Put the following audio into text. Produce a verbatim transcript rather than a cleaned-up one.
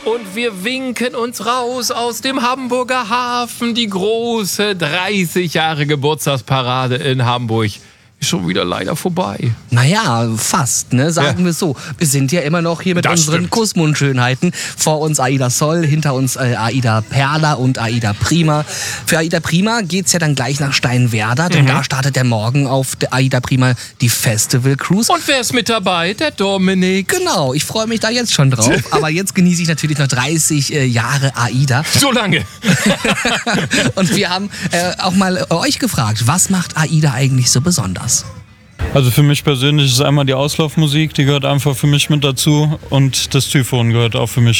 Und wir winken uns raus aus dem Hamburger Hafen. Die große dreißig Jahre Geburtstagsparade in Hamburg ist schon wieder leider vorbei. Naja, fast, ne? Sagen ja. wir es so. Wir sind ja immer noch hier mit Das unseren stimmt. Kussmund-Schönheiten. Vor uns Aida Sol, hinter uns äh, Aida Perla und Aida Prima. Für Aida Prima geht's ja dann gleich nach Steinwerder, denn Mhm. da startet der Morgen auf der Aida Prima die Festival Cruise. Und wer ist mit dabei? Der Dominik. Genau, ich freue mich da jetzt schon drauf. Aber jetzt genieße ich natürlich noch dreißig äh, Jahre Aida. So lange. Und wir haben äh, auch mal euch gefragt, was macht Aida eigentlich so besonders? Also für mich persönlich ist einmal die Auslaufmusik, die gehört einfach für mich mit dazu und das Typhon gehört auch für mich